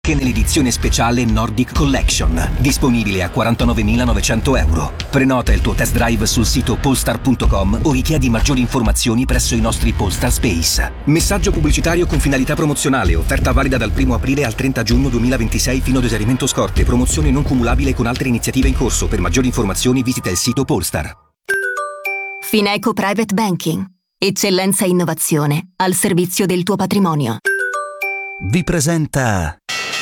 Che nell'edizione speciale Nordic Collection, disponibile a 49.900 euro. Prenota il tuo test drive sul sito polestar.com o richiedi maggiori informazioni presso i nostri Polestar Space. Messaggio pubblicitario con finalità promozionale, offerta valida dal 1 aprile al 30 giugno 2026 fino ad esaurimento scorte, promozione non cumulabile con altre iniziative in corso. Per maggiori informazioni visita il sito Polestar. Fineco Private Banking. Eccellenza e innovazione al servizio del tuo patrimonio. Vi presenta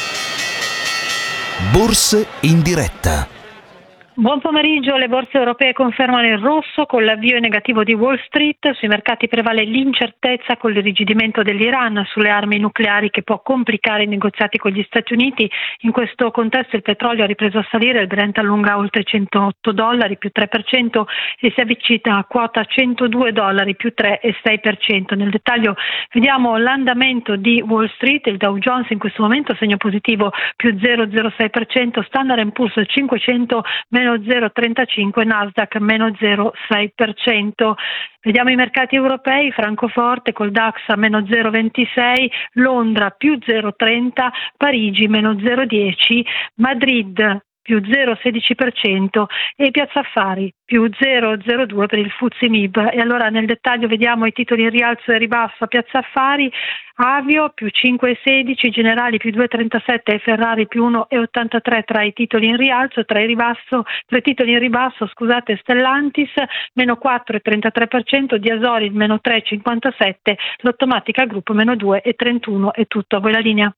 Borse in diretta. Buon pomeriggio, le borse europee confermano il rosso con l'avvio in negativo di Wall Street. Sui mercati prevale l'incertezza con l'irrigidimento dell'Iran sulle armi nucleari che può complicare i negoziati con gli Stati Uniti. In questo contesto il petrolio ha ripreso a salire, il Brent allunga oltre $108 più 3% e si avvicina a quota $102 più 3,6%. Nel dettaglio vediamo l'andamento di Wall Street, il Dow Jones in questo momento segno positivo più 0,06%, Standard & Poor's 500 meno 0,35%, Nasdaq meno 0,6%. Vediamo i mercati europei, Francoforte col DAX a meno 0,26%, Londra più 0,30%, Parigi meno 0,10%, Madrid più 0,16% e Piazza Affari più 0,02% per il FTSE MIB. E allora nel dettaglio vediamo i titoli in rialzo e ribasso a Piazza Affari: Avio più 5,16%, Generali più 2,37% e Ferrari più 1,83% tra i titoli in rialzo. Tra i titoli in ribasso, Stellantis meno 4,33%, Diasoli meno 3,57%, l'Automatica Group meno 2,31%. È tutto, a voi la linea.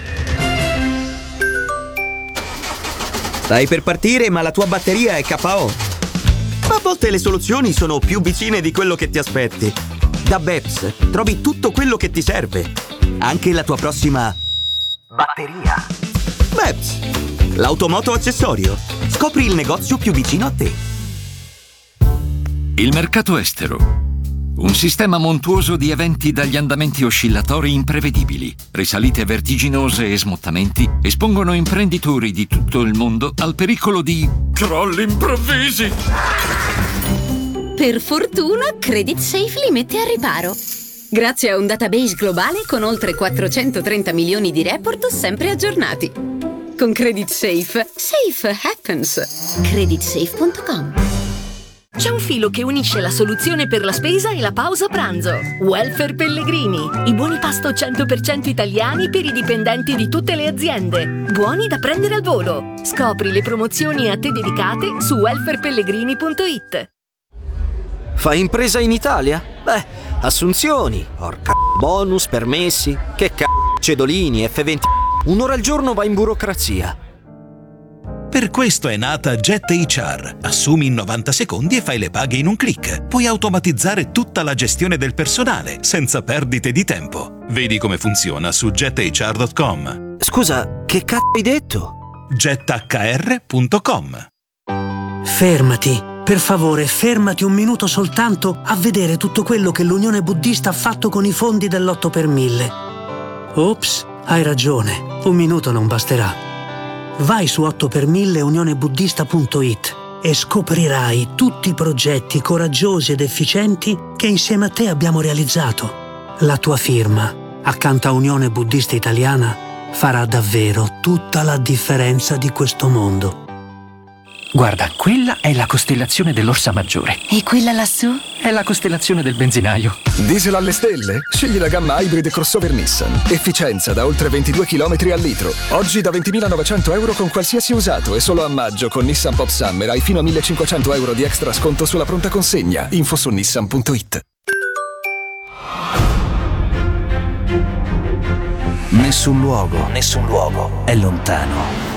Stai per partire, ma la tua batteria è KO. Ma a volte le soluzioni sono più vicine di quello che ti aspetti. Da BEPS trovi tutto quello che ti serve, anche la tua prossima batteria. BEPS, l'automoto accessorio. Scopri il negozio più vicino a te. Il mercato estero. Un sistema montuoso di eventi dagli andamenti oscillatori imprevedibili, risalite vertiginose e smottamenti espongono imprenditori di tutto il mondo al pericolo di crolli improvvisi. Per fortuna, Credit Safe li mette a riparo. Grazie a un database globale con oltre 430 milioni di report sempre aggiornati. Con Credit Safe, safe happens. Creditsafe.com. C'è un filo che unisce la soluzione per la spesa e la pausa pranzo. Welfare Pellegrini. I buoni pasto 100% italiani per i dipendenti di tutte le aziende. Buoni da prendere al volo. Scopri le promozioni a te dedicate su welfarepellegrini.it. Fai impresa in Italia? Beh, assunzioni, bonus, permessi, cedolini, F20. Un'ora al giorno va in burocrazia. Per questo è nata Jet HR. Assumi in 90 secondi e fai le paghe in un click. Puoi automatizzare tutta la gestione del personale senza perdite di tempo. Vedi come funziona su jethr.com. Scusa, che hai detto? jethr.com. Fermati, per favore, fermati un minuto soltanto a vedere tutto quello che l'Unione Buddista ha fatto con i fondi dell'8 per 1000. Ops, hai ragione, un minuto non basterà. Vai su 8per1000 unionebuddista.it e scoprirai tutti i progetti coraggiosi ed efficienti che insieme a te abbiamo realizzato. La tua firma, accanto a Unione Buddista Italiana, farà davvero tutta la differenza di questo mondo. Guarda, quella è la costellazione dell'Orsa Maggiore. E quella lassù? È la costellazione del benzinaio. Diesel alle stelle? Scegli la gamma hybrid crossover Nissan. Efficienza da oltre 22 km al litro. Oggi da 20.900 euro con qualsiasi usato e solo a maggio con Nissan Pop Summer hai fino a 1.500 euro di extra sconto sulla pronta consegna. Info su nissan.it. Nessun luogo è lontano.